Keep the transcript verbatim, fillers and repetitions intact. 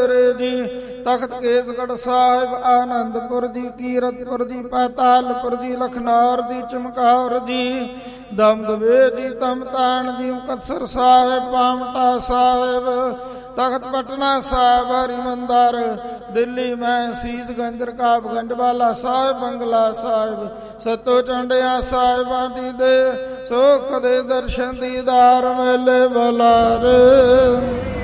ਡੇਰੇ ਜੀ। ਤਖਤ ਕੇਸਗੜ੍ਹ ਸਾਹਿਬ ਆਨੰਦਪੁਰ ਜੀ, ਕੀਰਤਪੁਰ ਜੀ, ਪਾਤਾਲਪੁਰ ਜੀ, ਲਖਨੌਰ ਜੀ, ਚਮਕੌਰ ਜੀ, ਦਮਦਮੇ ਜੀ, ਤਮਤਾਨ ਜੀ, ਮੁਕਤਸਰ ਸਾਹਿਬ, ਪਾਮਟਾ ਸਾਹਿਬ, ਤਖਤ ਪਟਨਾ ਸਾਹਿਬ, ਹਰਿਮੰਦਰ, ਦਿੱਲੀ ਮੈਂ ਸੀਸਗੰਜ, ਰਕਾਬਗੰਜ, ਬਾਲਾ ਸਾਹਿਬ, ਬੰਗਲਾ ਸਾਹਿਬ, ਸੱਤੋ ਚੰਡਿਆ ਸਾਹਿਬਾਂ ਜੀ ਦੇ ਸੁੱਖ ਦੇ ਦਰਸ਼ਨ ਦੀਦਾਰ ਮੇਲੇ ਬੁਲਾਰੇ।